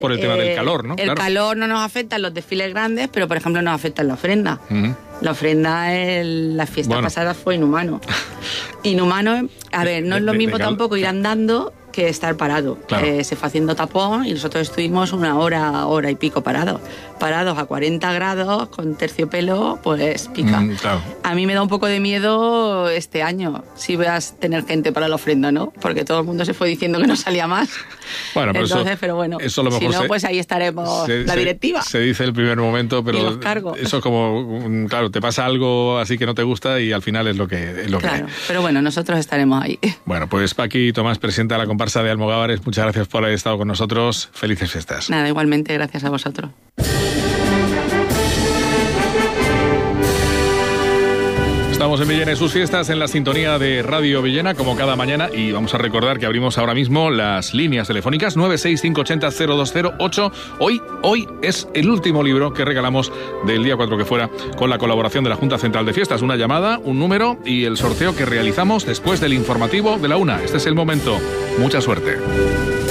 Por el tema del calor, ¿no? El calor no nos afecta en los desfiles grandes, pero por ejemplo nos afecta en la ofrenda. La ofrenda en la fiesta pasada fue inhumano. Inhumano, a ver, no es lo mismo tampoco ir andando que estar parado. Claro. Se fue haciendo tapón y nosotros estuvimos una hora y pico parados a 40 grados con terciopelo, pues pica. Claro. A mí me da un poco de miedo este año si voy a tener gente para la ofrenda, ¿no? Porque todo el mundo se fue diciendo que no salía más. Bueno, pero entonces, pero bueno, eso a lo mejor si no, pues ahí estaremos la directiva. Se dice el primer momento, pero y los cargos. Eso es como, claro, te pasa algo así que no te gusta y al final es lo que claro, pero bueno, nosotros estaremos ahí. Bueno, pues Paqui y Tomás, presidenta de la comparsa de Almogávares, muchas gracias por haber estado con nosotros. Felices fiestas. Nada, igualmente, gracias a vosotros. Estamos en Villena y sus fiestas en la sintonía de Radio Villena, como cada mañana, y vamos a recordar que abrimos ahora mismo las líneas telefónicas 965800208. Hoy es el último libro que regalamos del día 4 que fuera, con la colaboración de la Junta Central de Fiestas. Una llamada, un número y el sorteo que realizamos después del informativo de la 1. Este es el momento. Mucha suerte.